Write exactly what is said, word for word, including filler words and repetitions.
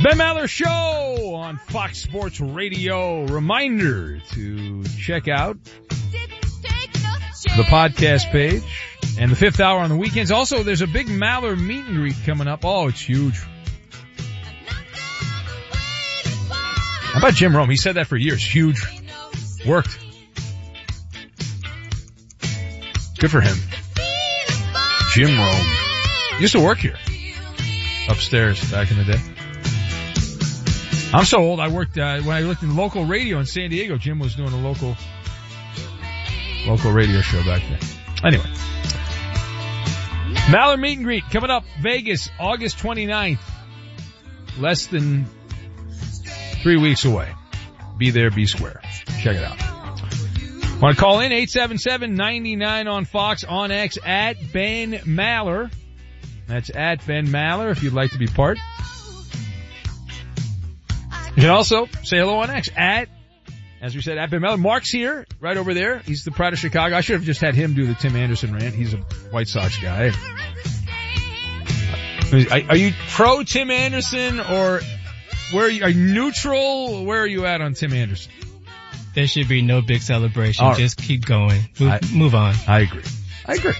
Ben Maller Show on Fox Sports Radio. Reminder to check out the podcast page and the fifth hour on the weekends. Also, there's a big Maller meet and greet coming up. Oh, it's huge. How about Jim Rome? He said that for years. Huge. Worked. Good for him. Jim Rome. Used to work here. Upstairs back in the day. I'm so old, I worked, uh, when I looked in local radio in San Diego, Jim was doing a local, local radio show back then. Anyway. Maller meet and greet coming up, Vegas, August twenty-ninth. Less than three weeks away. Be there, be square. Check it out. Want to call in? eight seven seven, nine nine on Fox, on X, at Ben Maller. That's at Ben Maller if you'd like to be part. You can also say hello on X, at, as we said, at Ben Maller. Mark's here, right over there. He's the pride of Chicago. I should have just had him do the Tim Anderson rant. He's a White Sox guy. Are you pro Tim Anderson, or where are you, are you neutral? Where are you at on Tim Anderson? There should be no big celebration. Right. Just keep going. Move, I, move on. I agree. I agree.